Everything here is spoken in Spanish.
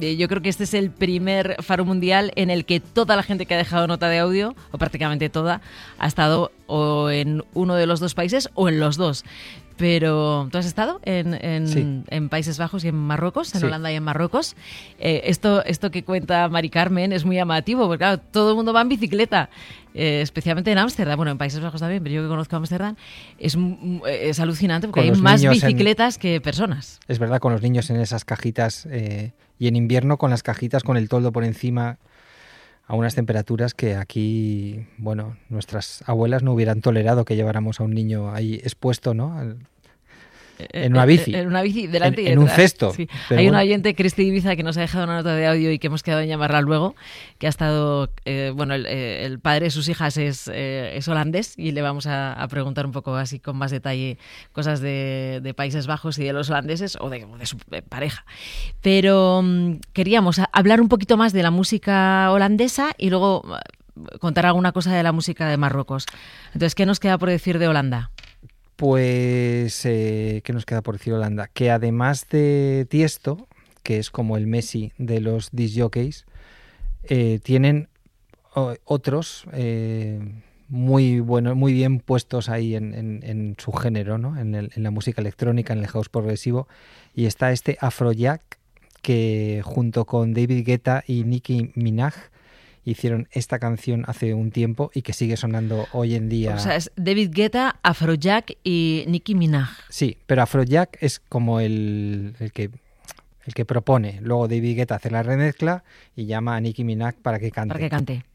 yo creo que este es el primer Faro Mundial en el que toda la gente que ha dejado nota de audio, o prácticamente toda, ha estado o en uno de los dos países o en los dos. Pero tú has estado en Países Bajos y en Marruecos, en Holanda y en Marruecos. Esto que cuenta Mari Carmen es muy llamativo, porque claro, todo el mundo va en bicicleta, especialmente en Ámsterdam. Bueno, en Países Bajos también, pero yo que conozco Ámsterdam, es alucinante porque hay más bicicletas que personas. Es verdad, con los niños en esas cajitas y en invierno con las cajitas con el toldo por encima, a unas temperaturas que aquí, bueno, nuestras abuelas no hubieran tolerado que lleváramos a un niño ahí expuesto, ¿no? En una bici. En una bici, delante y detrás. En un cesto. Sí. Hay una oyente, Cristi Ibiza, que nos ha dejado una nota de audio y que hemos quedado en llamarla luego, que ha estado, el padre de sus hijas es holandés y le vamos a preguntar un poco así con más detalle cosas de Países Bajos y de los holandeses o de su pareja. Pero queríamos hablar un poquito más de la música holandesa y luego contar alguna cosa de la música de Marruecos. Entonces, ¿qué nos queda por decir de Holanda? Pues, ¿qué nos queda por decir Holanda? Que además de Tiesto, que es como el Messi de los disc jockeys, tienen otros muy buenos, muy bien puestos ahí en su género, ¿no? En la música electrónica, en el house progresivo, y está este Afrojack, que junto con David Guetta y Nicki Minaj hicieron esta canción hace un tiempo y que sigue sonando hoy en día. O sea, es David Guetta, Afrojack y Nicki Minaj. Sí, pero Afrojack es como el que propone. Luego David Guetta hace la remezcla y llama a Nicki Minaj para que cante. Para que cante.